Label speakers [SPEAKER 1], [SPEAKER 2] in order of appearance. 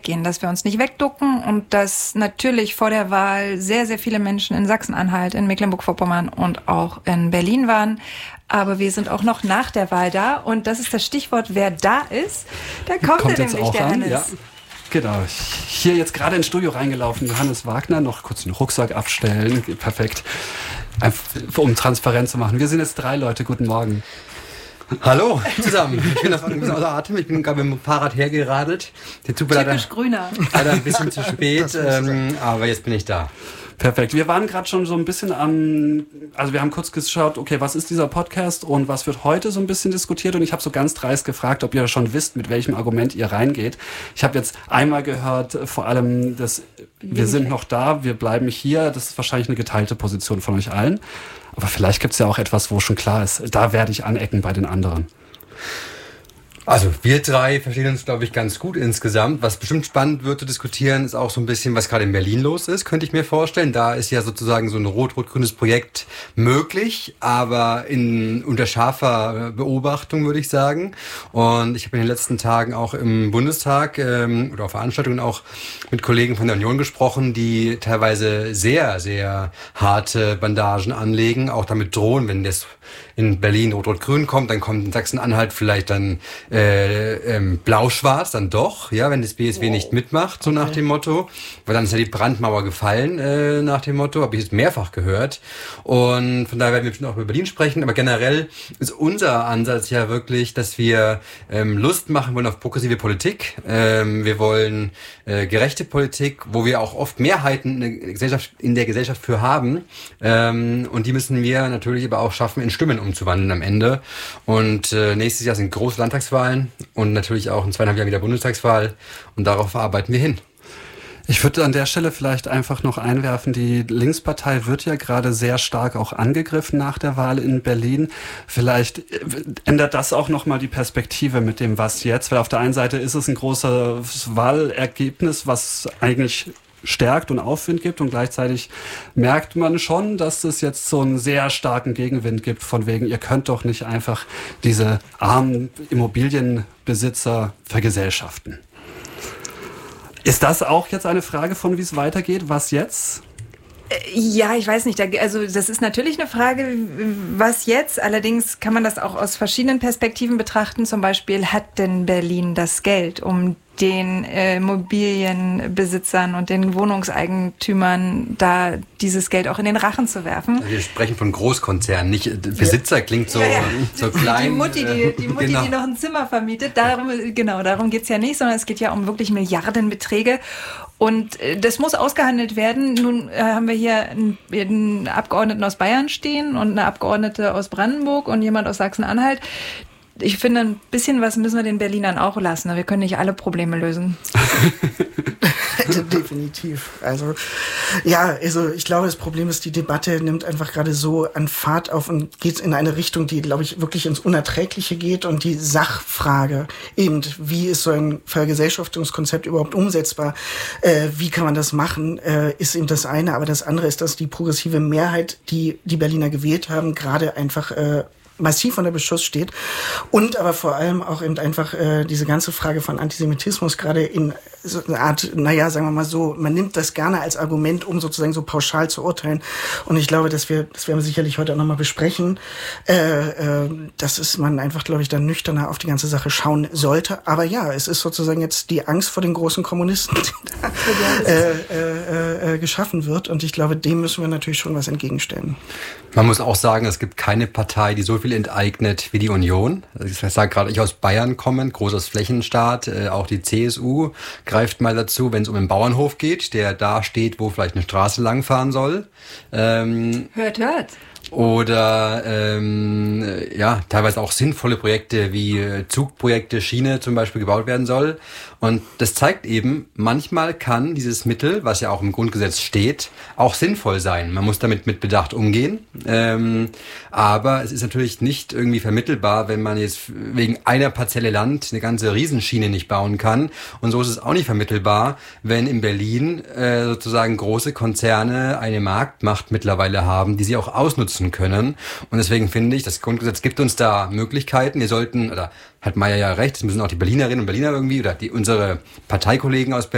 [SPEAKER 1] gehen, dass wir uns nicht wegducken und dass natürlich vor der Wahl sehr, sehr viele Menschen in Sachsen-Anhalt, in Mecklenburg-Vorpommern und auch in Berlin waren. Aber wir sind auch noch nach der Wahl da und das ist das Stichwort, wer da ist. Da kommt er nämlich, der Hannes.
[SPEAKER 2] Ja. Genau, hier jetzt gerade ins Studio reingelaufen, Johannes Wagner, noch kurz den Rucksack abstellen, perfekt, einfach, um transparent zu machen. Wir sind jetzt 3 Leute, guten Morgen.
[SPEAKER 3] Hallo zusammen, ich bin ein bisschen außer Atem, ich bin gerade mit dem Fahrrad hergeradelt. Der Zug war
[SPEAKER 1] Typisch Grüner.
[SPEAKER 3] leider ein bisschen zu spät, aber jetzt bin ich da.
[SPEAKER 2] Perfekt. Wir waren gerade schon so ein bisschen also wir haben kurz geschaut, okay, was ist dieser Podcast und was wird heute so ein bisschen diskutiert und ich habe so ganz dreist gefragt, ob ihr schon wisst, mit welchem Argument ihr reingeht. Ich habe jetzt einmal gehört, vor allem, wir sind noch da, wir bleiben hier, das ist wahrscheinlich eine geteilte Position von euch allen, aber vielleicht gibt es ja auch etwas, wo schon klar ist, da werde ich anecken bei den anderen.
[SPEAKER 3] Also wir 3 verstehen uns, glaube ich, ganz gut insgesamt. Was bestimmt spannend wird zu diskutieren, ist auch so ein bisschen, was gerade in Berlin los ist, könnte ich mir vorstellen. Da ist ja sozusagen so ein rot-rot-grünes Projekt möglich, aber unter scharfer Beobachtung, würde ich sagen. Und ich habe in den letzten Tagen auch im Bundestag oder auf Veranstaltungen auch mit Kollegen von der Union gesprochen, die teilweise sehr, sehr harte Bandagen anlegen, auch damit drohen, wenn das in Berlin rot-rot-grün kommt, dann kommt in Sachsen-Anhalt vielleicht dann blau-schwarz, dann doch, ja, wenn das BSW nicht mitmacht, so nach dem Motto, weil dann ist ja die Brandmauer gefallen, nach dem Motto, habe ich jetzt mehrfach gehört und von daher werden wir bestimmt auch über Berlin sprechen, aber generell ist unser Ansatz ja wirklich, dass wir Lust machen wollen auf progressive Politik, wir wollen gerechte Politik, wo wir auch oft Mehrheiten in der Gesellschaft für haben und die müssen wir natürlich aber auch schaffen, in Stimmen umzuwandeln am Ende und nächstes Jahr sind große Landtagswahlen und natürlich auch in 2,5 Jahren wieder Bundestagswahl und darauf arbeiten wir hin.
[SPEAKER 2] Ich würde an der Stelle vielleicht einfach noch einwerfen, die Linkspartei wird ja gerade sehr stark auch angegriffen nach der Wahl in Berlin. Vielleicht ändert das auch nochmal die Perspektive mit dem Was jetzt, weil auf der einen Seite ist es ein großes Wahlergebnis, was eigentlich stärkt und Aufwind gibt und gleichzeitig merkt man schon, dass es jetzt so einen sehr starken Gegenwind gibt von wegen, ihr könnt doch nicht einfach diese armen Immobilienbesitzer vergesellschaften. Ist das auch jetzt eine Frage von, wie es weitergeht? Was jetzt?
[SPEAKER 1] Ja, ich weiß nicht. Also das ist natürlich eine Frage, was jetzt? Allerdings kann man das auch aus verschiedenen Perspektiven betrachten. Zum Beispiel, hat denn Berlin das Geld, um den Immobilienbesitzern und den Wohnungseigentümern da dieses Geld auch in den Rachen zu werfen?
[SPEAKER 3] Also wir sprechen von Großkonzernen, nicht Besitzer klingt so klein.
[SPEAKER 1] Die Mutti, genau, die noch ein Zimmer vermietet, darum geht's ja nicht, sondern es geht ja um wirklich Milliardenbeträge. Und das muss ausgehandelt werden. Nun haben wir hier einen Abgeordneten aus Bayern stehen und eine Abgeordnete aus Brandenburg und jemand aus Sachsen-Anhalt. Ich finde, ein bisschen was müssen wir den Berlinern auch lassen. Wir können nicht alle Probleme lösen.
[SPEAKER 4] Definitiv. Also ich glaube, das Problem ist, die Debatte nimmt einfach gerade so an Fahrt auf und geht in eine Richtung, die, glaube ich, wirklich ins Unerträgliche geht. Und die Sachfrage eben, wie ist so ein Vergesellschaftungskonzept überhaupt umsetzbar? Wie kann man das machen? Ist eben das eine. Aber das andere ist, dass die progressive Mehrheit, die die Berliner gewählt haben, gerade einfach massiv unter Beschuss steht und aber vor allem auch eben einfach diese ganze Frage von Antisemitismus gerade in so eine Art, sagen wir mal so, man nimmt das gerne als Argument, um sozusagen so pauschal zu urteilen und ich glaube, das werden wir sicherlich heute auch nochmal besprechen, dass man einfach, glaube ich, dann nüchterner auf die ganze Sache schauen sollte, aber ja, es ist sozusagen jetzt die Angst vor den großen Kommunisten, die geschaffen wird und ich glaube, dem müssen wir natürlich schon was entgegenstellen.
[SPEAKER 3] Man muss auch sagen, es gibt keine Partei, die so viel enteignet wie die Union. Ich sage gerade, ich aus Bayern komme, großes Flächenstaat, auch die CSU greift mal dazu, wenn es um den Bauernhof geht, der da steht, wo vielleicht eine Straße langfahren soll.
[SPEAKER 1] Hört.
[SPEAKER 3] Oder teilweise auch sinnvolle Projekte wie Zugprojekte, Schiene zum Beispiel gebaut werden soll. Und das zeigt eben, manchmal kann dieses Mittel, was ja auch im Grundgesetz steht, auch sinnvoll sein. Man muss damit mit Bedacht umgehen. Aber es ist natürlich nicht irgendwie vermittelbar, wenn man jetzt wegen einer Parzelle Land eine ganze Riesenschiene nicht bauen kann. Und so ist es auch nicht vermittelbar, wenn in Berlin sozusagen große Konzerne eine Marktmacht mittlerweile haben, die sie auch ausnutzen können. Und deswegen finde ich, das Grundgesetz gibt uns da Möglichkeiten. Wir sollten, oder hat Meier ja recht, das müssen auch die Berlinerinnen und Berliner irgendwie, oder unsere Parteikollegen aus Berlin,